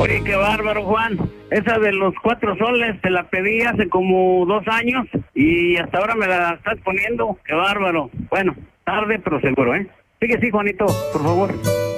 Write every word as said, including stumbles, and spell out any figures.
Oye, qué bárbaro, Juan. Esa de los cuatro soles te la pedí hace como dos años y hasta ahora me la estás poniendo. Qué bárbaro. Bueno, tarde pero seguro, ¿eh? Sigue así, Juanito, por favor.